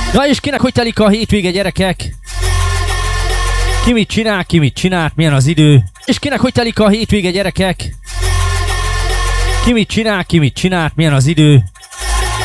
Na és kinek hogy telik a hétvége, gyerekek? Ki mit csinált, milyen az idő? És kinek hogy telik a hétvége, gyerekek? Ki mit csinált, milyen az idő?